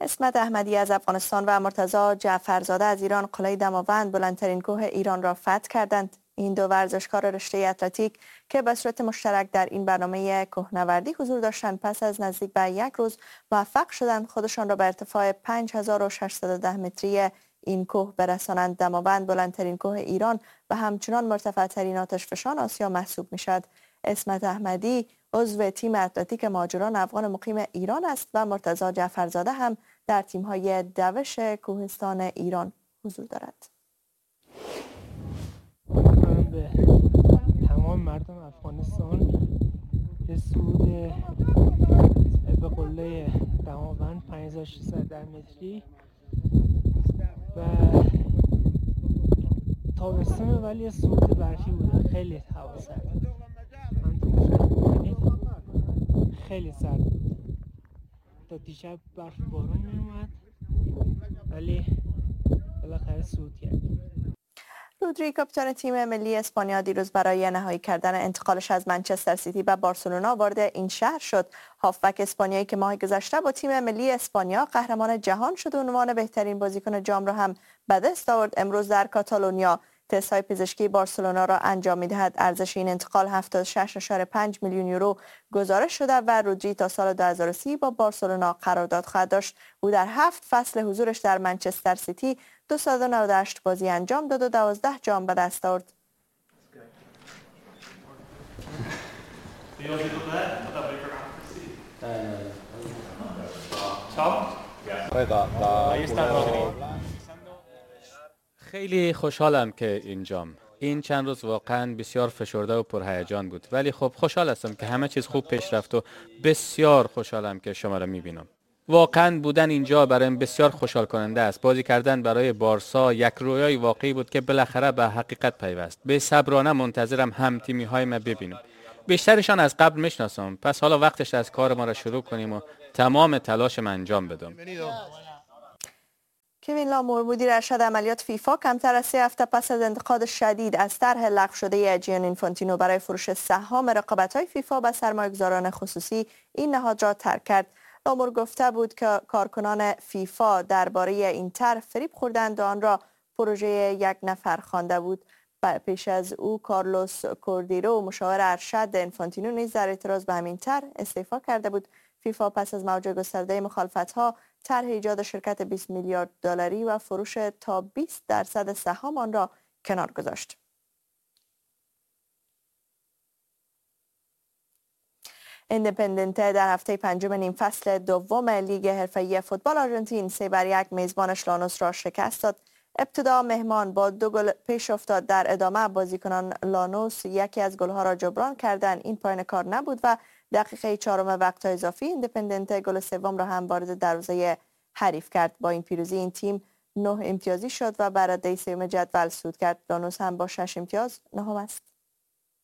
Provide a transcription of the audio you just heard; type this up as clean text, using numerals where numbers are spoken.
اسمت احمدی از افغانستان و مرتضی جعفرزاده از ایران قله دماوند بلندترین کوه ایران را فتح کردند. این دو ورزشکار رشته اتلتیک که به صورت مشترک در این برنامه کوهنوردی حضور داشتند پس از نزدیک به یک روز موفق شدند خودشان را به ارتفاع 5610 متری این کوه برسانند. دماوند بلندترین کوه ایران و همچنان مرتفع‌ترین آتشفشان آسیا محسوب می‌شود. اسمت احمدی عضو تیم اتلتیک مهاجران افغان مقیم ایران است و مرتضی جعفرزاده هم در تیم‌های دوش کوهستان ایران حضور دارد. به تمام مردم افغانستان به صعود به قله دماوند 5610 متری و تابستون ولی صعود برفی بوده. خیلی هوا سرد، خیلی سرد بود. تا دیشب برف بارون می اومد ولی بالاخره صعود کردیم. رودری کاپیتان تیم ملی اسپانیا دیروز برای نهایی کردن انتقالش از منچستر سیتی و بارسلونا وارد این شهر شد. هافبک اسپانیایی که ماه گذشته با تیم ملی اسپانیا قهرمان جهان شد و عنوان بهترین بازیکن جام را هم به دست آورد، امروز در کاتالونیا تست‌های پزشکی بارسلونا را انجام می‌دهد. ارزش این انتقال 76.5 میلیون یورو گزارش شده و رودری تا سال 2030 با بارسلونا قرارداد خواهد داشت. او در 7 فصل حضورش در منچستر سیتی 298 بازی انجام داد و 12 جام به دست آورد. خیلی خوشحالم که این چند روز واقعا بسیار فشرده و پرهیجان بود، ولی خب خوشحال هستم که همه چیز خوب پیش رفت و بسیار خوشحالم که شما را میبینم. واقعا بودن اینجا برایم بسیار خوشحال کننده است. بازی کردن برای بارسا یک رویای واقعی بود که بالاخره به حقیقت پیوست. به صبرانه منتظرم هم تیمی های ما ببینم. بیشترشان از قبل میشناسم، پس حالا وقتش از کار ما را شروع کنیم و تمام تلاشم انجام بدم. کوین لامور مدیر ارشد عملیات فیفا کمتر از 3 هفته پس از انتقاد شدید از طرح لغو شده جیانی اینفانتینو برای فروش سهام رقابت‌های فیفا به سرمایه‌گذاران خصوصی این نهاد را ترک کرد. لامور گفته بود که کارکنان فیفا درباره این طرح فریب خوردند و آن را پروژه یک نفر خوانده بود. پیش از او کارلوس کوردیرو مشاور ارشد اینفانتینو نیز در اعتراض به همین طرح استعفا کرده بود. فیفا پس از موج گسترده مخالفت‌ها طرح ایجاد شرکت 20 میلیارد دلاری و فروش تا 20% سهام آن را کنار گذاشت. ایندیپندنته در هفته پنجم نیم فصل دوم لیگ حرفه‌ای فوتبال آرژانتین 3-1 میزبانش لانوس را شکست داد. ابتدا مهمان با 2 گل پیش افتاد، در ادامه بازیکنان لانوس یکی از گل‌ها را جبران کردند. این پایان کار نبود و دقیقه 4 وقت اضافی ایندیپندنته گل سوم را هم وارد دروازه حریف کرد. با این پیروزی این تیم 9 امتیازی شد و بر رده سوم جدول صعود کرد. لانوس هم با 6 امتیاز نهم است.